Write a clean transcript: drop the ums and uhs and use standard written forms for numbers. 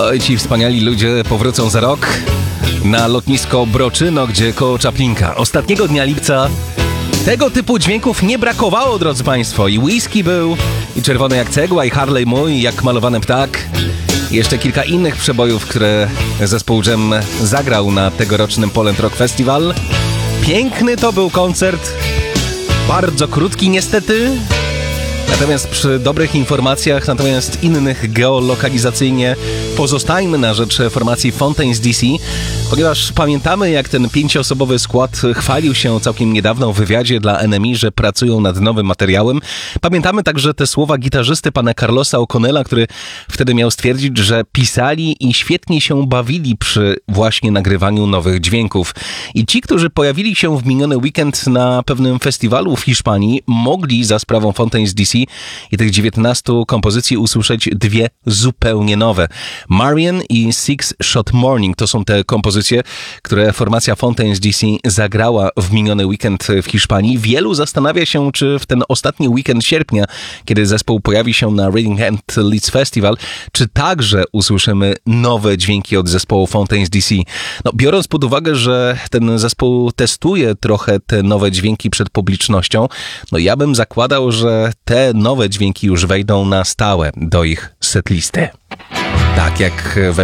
Oj, ci wspaniali ludzie powrócą za rok na lotnisko Broczyno, gdzie koło Czaplinka. Ostatniego dnia lipca tego typu dźwięków nie brakowało, drodzy Państwo. I whisky był, i czerwony jak cegła, i Harley mój, jak malowany ptak. I jeszcze kilka innych przebojów, które zespół Jam zagrał na tegorocznym Poland Rock Festival. Piękny to był koncert, bardzo krótki niestety. Natomiast przy dobrych informacjach, natomiast innych geolokalizacyjnie, pozostajmy na rzecz formacji Fontaines DC, ponieważ pamiętamy, jak ten 5-osobowy skład chwalił się całkiem niedawno w wywiadzie dla NME, że pracują nad nowym materiałem. Pamiętamy także te słowa gitarzysty pana Carlosa O'Connella, który wtedy miał stwierdzić, że pisali i świetnie się bawili przy właśnie nagrywaniu nowych dźwięków. I ci, którzy pojawili się w miniony weekend na pewnym festiwalu w Hiszpanii, mogli za sprawą Fontaines DC i tych 19 kompozycji usłyszeć dwie zupełnie nowe. Marian i Six Shot Morning to są te kompozycje, które formacja Fontaines DC zagrała w miniony weekend w Hiszpanii. Wielu zastanawia się, czy w ten ostatni weekend sierpnia, kiedy zespół pojawi się na Reading Hand Leeds Festival, czy także usłyszymy nowe dźwięki od zespołu Fontaines DC. No, biorąc pod uwagę, że ten zespół testuje trochę te nowe dźwięki przed publicznością, no ja bym zakładał, że te nowe dźwięki już wejdą na stałe do ich setlisty. Tak jak weszły